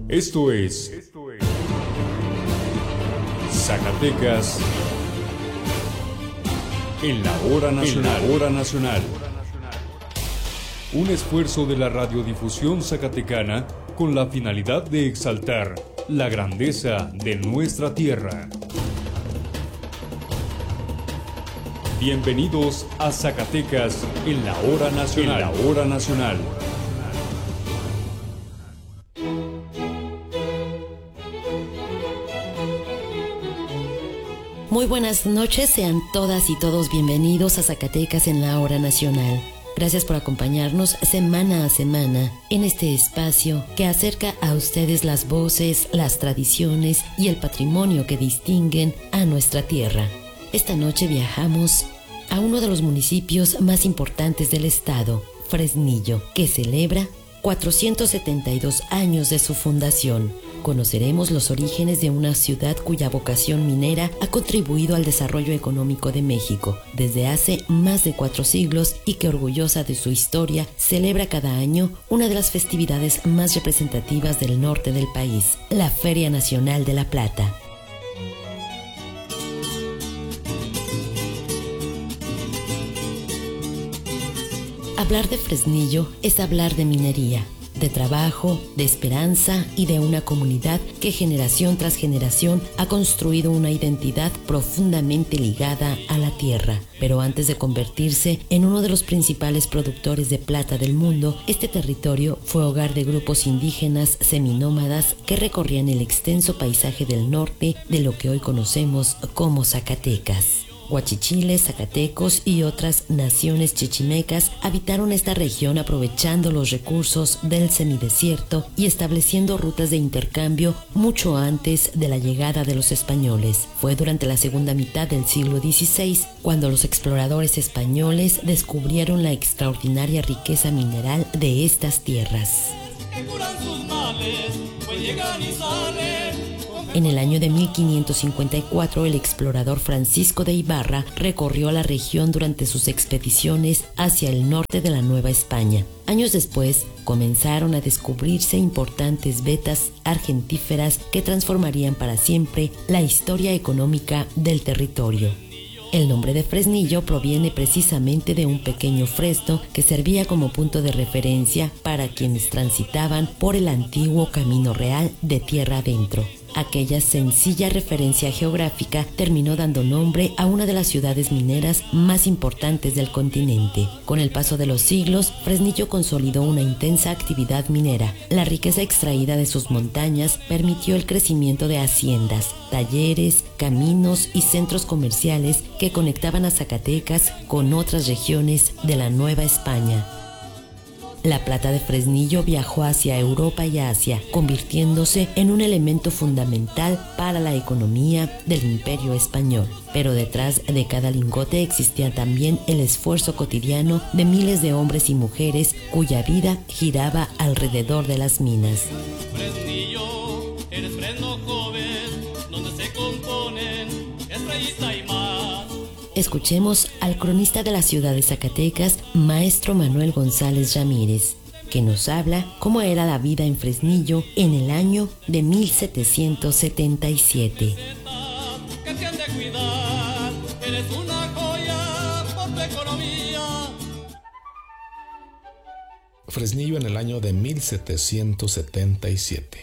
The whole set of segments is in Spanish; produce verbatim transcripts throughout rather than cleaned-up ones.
Esto es Zacatecas en la hora nacional. En la hora nacional. Un esfuerzo de la radiodifusión zacatecana con la finalidad de exaltar la grandeza de nuestra tierra. Bienvenidos a Zacatecas en la hora nacional. En la hora nacional. Muy buenas noches, sean todas y todos bienvenidos a Zacatecas en la hora nacional. Gracias por acompañarnos semana a semana en este espacio que acerca a ustedes las voces, las tradiciones y el patrimonio que distinguen a nuestra tierra. Esta noche viajamos a uno de los municipios más importantes del estado, Fresnillo, que celebra cuatrocientos setenta y dos años de su fundación. Conoceremos los orígenes de una ciudad cuya vocación minera ha contribuido al desarrollo económico de México desde hace más de cuatro siglos y que, orgullosa de su historia, celebra cada año una de las festividades más representativas del norte del país, la Feria Nacional de la Plata. Hablar de Fresnillo es hablar de minería, de trabajo, de esperanza y de una comunidad que generación tras generación ha construido una identidad profundamente ligada a la tierra. Pero antes de convertirse en uno de los principales productores de plata del mundo, este territorio fue hogar de grupos indígenas seminómadas que recorrían el extenso paisaje del norte de lo que hoy conocemos como Zacatecas. Huachichiles, zacatecos y otras naciones chichimecas habitaron esta región aprovechando los recursos del semidesierto y estableciendo rutas de intercambio mucho antes de la llegada de los españoles. Fue durante la segunda mitad del siglo dieciséis cuando los exploradores españoles descubrieron la extraordinaria riqueza mineral de estas tierras. En el año de mil quinientos cincuenta y cuatro, el explorador Francisco de Ibarra recorrió la región durante sus expediciones hacia el norte de la Nueva España. Años después, comenzaron a descubrirse importantes vetas argentíferas que transformarían para siempre la historia económica del territorio. El nombre de Fresnillo proviene precisamente de un pequeño fresno que servía como punto de referencia para quienes transitaban por el antiguo Camino Real de tierra adentro. Aquella sencilla referencia geográfica terminó dando nombre a una de las ciudades mineras más importantes del continente. Con el paso de los siglos, Fresnillo consolidó una intensa actividad minera. La riqueza extraída de sus montañas permitió el crecimiento de haciendas, talleres, caminos y centros comerciales que conectaban a Zacatecas con otras regiones de la Nueva España. La plata de Fresnillo viajó hacia Europa y Asia, convirtiéndose en un elemento fundamental para la economía del Imperio Español. Pero detrás de cada lingote existía también el esfuerzo cotidiano de miles de hombres y mujeres cuya vida giraba alrededor de las minas. Fresnillo, eres fresno joven, donde se componen estrellita y más. Escuchemos al cronista de la ciudad de Zacatecas, maestro Manuel González Ramírez, que nos habla cómo era la vida en Fresnillo en el año de mil setecientos setenta y siete. Que te han de cuidar, eres una joya por tu economía. Fresnillo en el año de mil setecientos setenta y siete.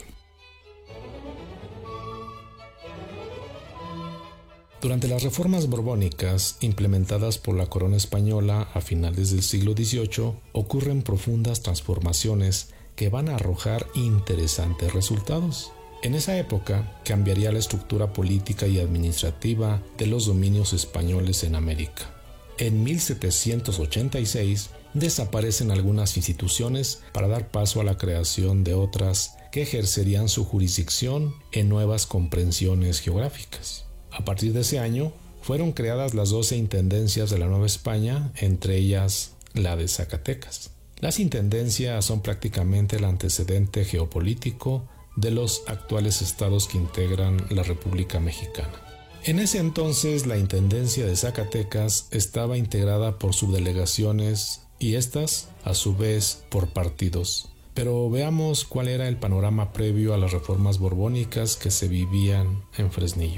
Durante las reformas borbónicas implementadas por la corona española a finales del siglo dieciocho, ocurren profundas transformaciones que van a arrojar interesantes resultados. En esa época cambiaría la estructura política y administrativa de los dominios españoles en América. En mil setecientos ochenta y seis desaparecen algunas instituciones para dar paso a la creación de otras que ejercerían su jurisdicción en nuevas comprensiones geográficas. A partir de ese año, fueron creadas las doce intendencias de la Nueva España, entre ellas la de Zacatecas. Las intendencias son prácticamente el antecedente geopolítico de los actuales estados que integran la República Mexicana. En ese entonces, la intendencia de Zacatecas estaba integrada por subdelegaciones y estas, a su vez, por partidos. Pero veamos cuál era el panorama previo a las reformas borbónicas que se vivían en Fresnillo.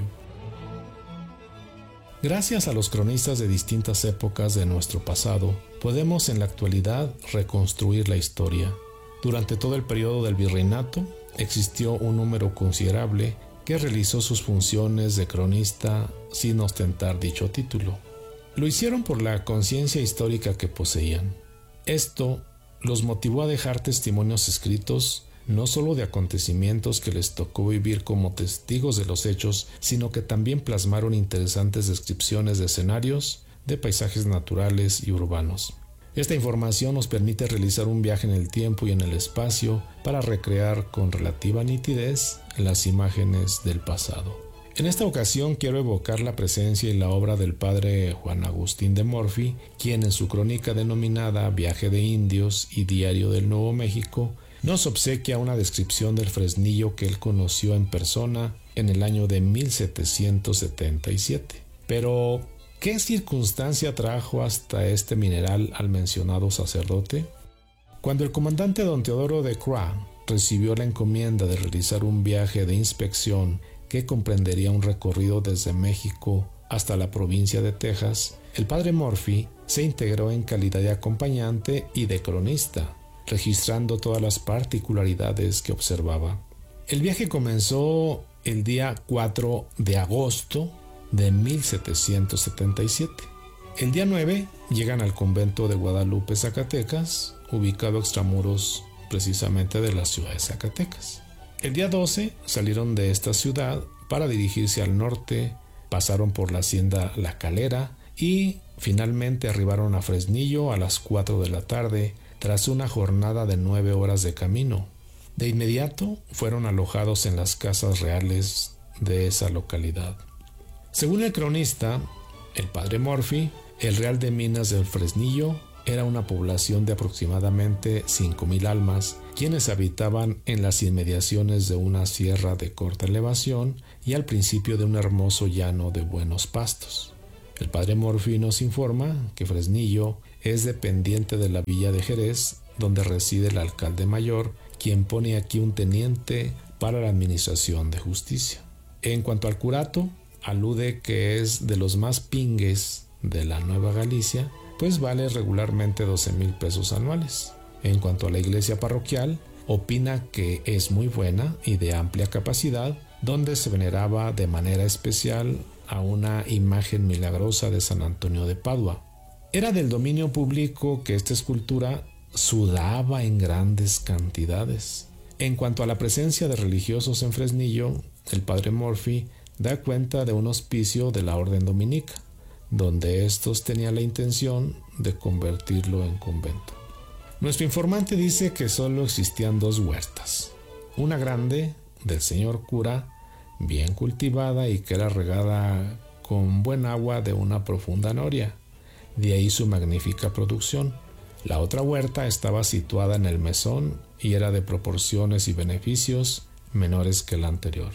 Gracias a los cronistas de distintas épocas de nuestro pasado, podemos en la actualidad reconstruir la historia. Durante todo el periodo del virreinato, existió un número considerable que realizó sus funciones de cronista sin ostentar dicho título. Lo hicieron por la conciencia histórica que poseían. Esto los motivó a dejar testimonios escritos no solo de acontecimientos que les tocó vivir como testigos de los hechos, sino que también plasmaron interesantes descripciones de escenarios, de paisajes naturales y urbanos. Esta información nos permite realizar un viaje en el tiempo y en el espacio para recrear con relativa nitidez las imágenes del pasado. En esta ocasión quiero evocar la presencia y la obra del padre Juan Agustín de Morphy, quien en su crónica denominada Viaje de Indios y Diario del Nuevo México nos obsequia una descripción del Fresnillo que él conoció en persona en el año de mil setecientos setenta y siete. Pero, ¿qué circunstancia trajo hasta este mineral al mencionado sacerdote? Cuando el comandante don Teodoro de Croix recibió la encomienda de realizar un viaje de inspección que comprendería un recorrido desde México hasta la provincia de Texas, el padre Morphy se integró en calidad de acompañante y de cronista, registrando todas las particularidades que observaba. El viaje comenzó el día cuatro de agosto de mil setecientos setenta y siete. El día nueve llegan al convento de Guadalupe, Zacatecas, ubicado extramuros precisamente de la ciudad de Zacatecas. El día doce salieron de esta ciudad para dirigirse al norte, pasaron por la hacienda La Calera y finalmente arribaron a Fresnillo a las cuatro de la tarde tras una jornada de nueve horas de camino. De inmediato fueron alojados en las casas reales de esa localidad. Según el cronista, el padre Morphy, el Real de Minas del Fresnillo era una población de aproximadamente cinco mil almas, quienes habitaban en las inmediaciones de una sierra de corta elevación y al principio de un hermoso llano de buenos pastos. El padre Morphy nos informa que Fresnillo es dependiente de la villa de Jerez, donde reside el alcalde mayor, quien pone aquí un teniente para la administración de justicia. En cuanto al curato, alude que es de los más pingues de la Nueva Galicia, pues vale regularmente doce mil pesos anuales. En cuanto a la iglesia parroquial, opina que es muy buena y de amplia capacidad, donde se veneraba de manera especial a una imagen milagrosa de San Antonio de Padua. Era del dominio público que esta escultura sudaba en grandes cantidades. En cuanto a la presencia de religiosos en Fresnillo, el padre Morphy da cuenta de un hospicio de la orden dominica, donde estos tenían la intención de convertirlo en convento. Nuestro informante dice que solo existían dos huertas, una grande del señor cura, bien cultivada y que era regada con buen agua de una profunda noria, de ahí su magnífica producción. La otra huerta estaba situada en el mesón y era de proporciones y beneficios menores que la anterior.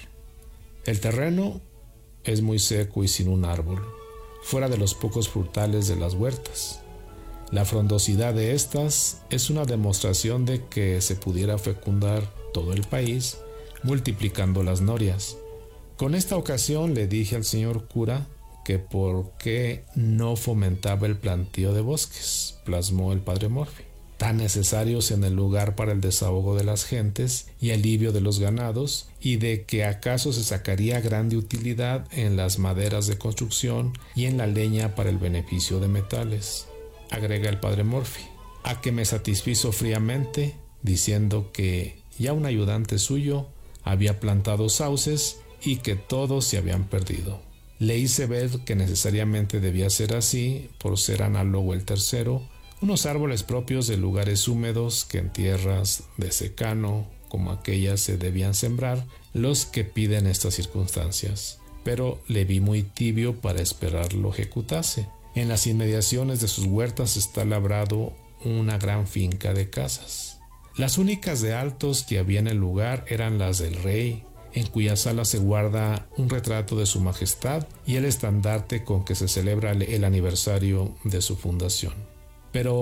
El terreno es muy seco y sin un árbol, fuera de los pocos frutales de las huertas. La frondosidad de estas es una demostración de que se pudiera fecundar todo el país multiplicando las norias. Con esta ocasión le dije al señor cura que por qué no fomentaba el plantío de bosques, plasmó el padre Morphy, tan necesarios en el lugar para el desahogo de las gentes y alivio de los ganados, y de que acaso se sacaría grande utilidad en las maderas de construcción y en la leña para el beneficio de metales. Agrega el padre Morphy, a que me satisfizo fríamente diciendo que ya un ayudante suyo había plantado sauces y que todos se habían perdido. Le hice ver que necesariamente debía ser así, por ser análogo el tercero, unos árboles propios de lugares húmedos que en tierras de secano, como aquellas, se debían sembrar, los que piden estas circunstancias. Pero le vi muy tibio para esperar lo ejecutase. En las inmediaciones de sus huertas está labrado una gran finca de casas. Las únicas de altos que había en el lugar eran las del rey, en cuya sala se guarda un retrato de su majestad y el estandarte con que se celebra el aniversario de su fundación. Pero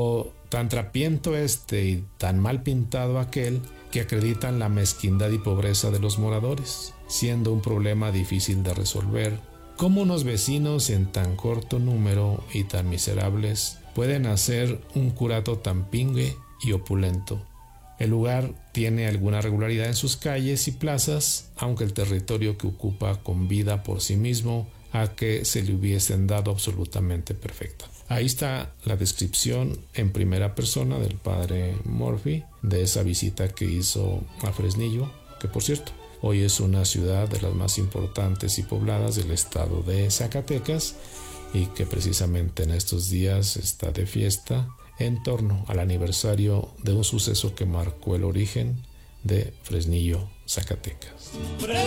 Tan trapiento este y tan mal pintado aquel que acreditan la mezquindad y pobreza de los moradores, siendo un problema difícil de resolver. ¿Cómo unos vecinos en tan corto número y tan miserables pueden hacer un curato tan pingue y opulento? El lugar tiene alguna regularidad en sus calles y plazas, aunque el territorio que ocupa convida por sí mismo a que se le hubiesen dado absolutamente perfecta. Ahí está la descripción en primera persona del padre Murphy de esa visita que hizo a Fresnillo, que por cierto, hoy es una ciudad de las más importantes y pobladas del estado de Zacatecas y que precisamente en estos días está de fiesta en torno al aniversario de un suceso que marcó el origen de Fresnillo, Zacatecas. Fresnillo,